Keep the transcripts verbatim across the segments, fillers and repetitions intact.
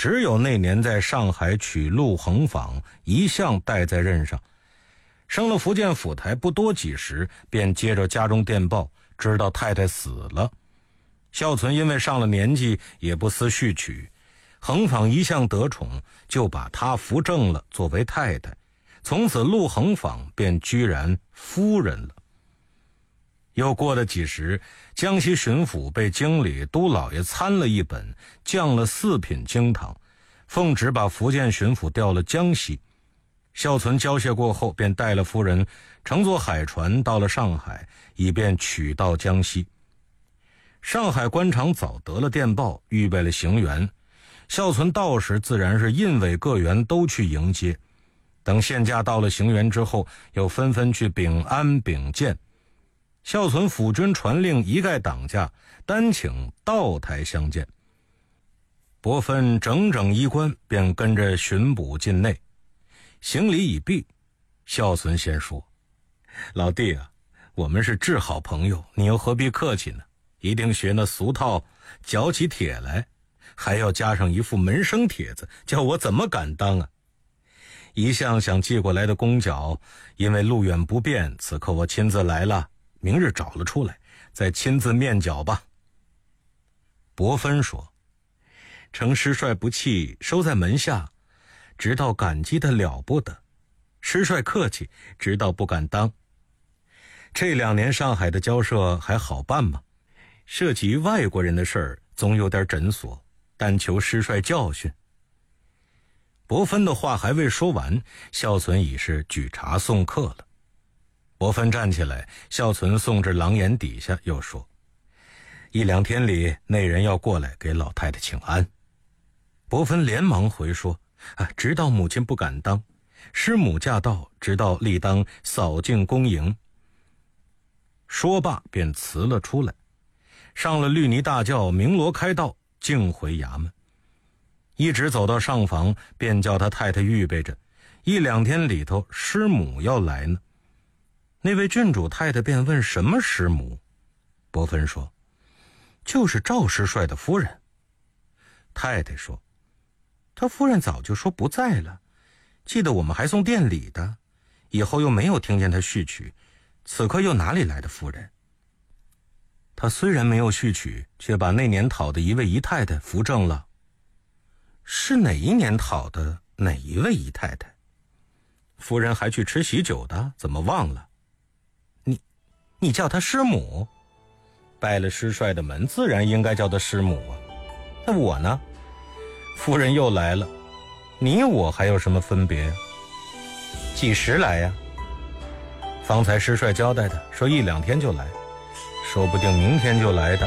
只有那年在上海娶陆恒坊一向带在任上。升了福建府台不多几时，便接着家中电报，知道太太死了。孝存因为上了年纪，也不思续娶，恒坊一向得宠，就把他扶正了，作为太太。从此陆恒坊便居然夫人了。又过了几时，江西巡抚被经理都老爷参了一本，降了四品京堂，奉旨把福建巡抚调了江西。孝存交谢过后，便带了夫人乘坐海船到了上海，以便取到江西。上海官场早得了电报，预备了行辕。孝存到时，自然是印委各员都去迎接。等县驾到了行辕之后，又纷纷去禀安禀见。孝存府军传令一概挡驾，单请道台相见。伯芬整整衣冠，便跟着巡捕进内。行礼已毕，孝存先说：老弟啊，我们是至好朋友，你又何必客气呢？一定学那俗套，嚼起铁来，还要加上一副门生帖子，叫我怎么敢当啊？一向想寄过来的公角，因为路远不便，此刻我亲自来了，明日找了出来，再亲自面缴吧。伯芬说：承师帅不弃，收在门下，直到感激的了不得，师帅客气，直到不敢当。这两年上海的交涉还好办吗？涉及外国人的事儿，总有点诊所，但求师帅教训。伯芬的话还未说完，孝存已是举茶送客了。伯芬站起来，孝存送至廊檐底下，又说：一两天里那人要过来给老太太请安。伯芬连忙回说：啊，直到母亲不敢当，师母驾到，直到理当扫净恭迎。说罢便辞了出来，上了绿泥大轿，鸣锣开道，径回衙门。一直走到上房，便叫他太太预备着，一两天里头师母要来呢。那位郡主太太便问什么师母。伯芬说：就是赵师帅的夫人。太太说：他夫人早就说不在了，记得我们还送店礼的，以后又没有听见他续娶，此刻又哪里来的夫人？他虽然没有续娶，却把那年讨的一位姨太太扶正了。是哪一年讨的哪一位姨太太？夫人还去吃喜酒的，怎么忘了？你你叫她师母？拜了师帅的门，自然应该叫她师母啊。那我呢？夫人又来了，你我还有什么分别？几时来呀？方才师帅交代的，说一两天就来，说不定明天就来的。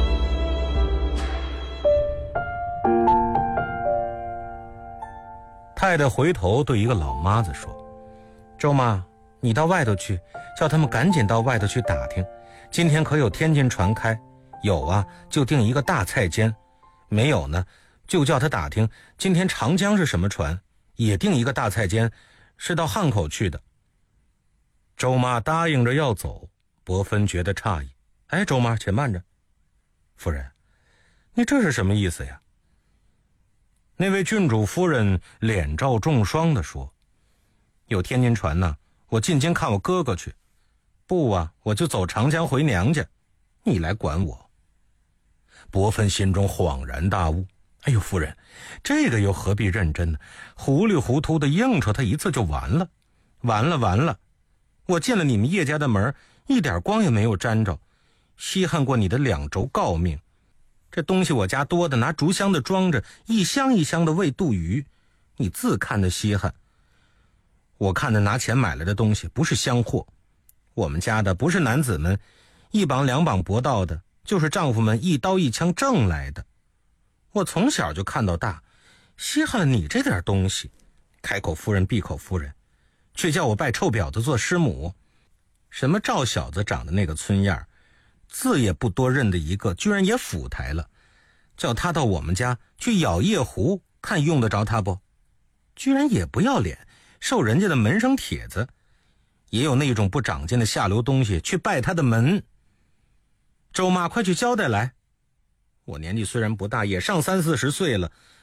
太太回头对一个老妈子说：周妈，你到外头去，叫他们赶紧到外头去打听，今天可有天津船开？有啊，就订一个大菜间；没有呢，就叫他打听今天长江是什么船，也订一个大菜间，是到汉口去的。周妈答应着要走，伯芬觉得诧异：哎，周妈，且慢着。夫人，你这是什么意思呀？那位郡主夫人脸罩重霜地说：有天津船呢，我进京看我哥哥去。不啊，我就走长江回娘家，你来管我。伯芬心中恍然大悟：哎呦，夫人，这个又何必认真呢？糊里糊涂的应酬他一次就完了。完了完了，我进了你们叶家的门，一点光也没有沾着，稀罕过你的两轴诰命。这东西我家多的，拿竹箱的装着，一箱一箱的喂渡鱼，你自看的稀罕。我看的拿钱买来的东西不是香货，我们家的不是男子们一绑两绑搏到的，就是丈夫们一刀一枪挣来的。我从小就看到大，稀罕了你这点东西，开口夫人闭口夫人，却叫我拜臭婊子做师母。什么赵小子长的那个村样，字也不多认的一个，居然也府台了，叫他到我们家去咬夜壶，看用得着他不？居然也不要脸，受人家的门生帖子，也有那种不长进的下流东西去拜他的门。周妈，快去交代来。我年纪虽然不大，也上三四十岁了，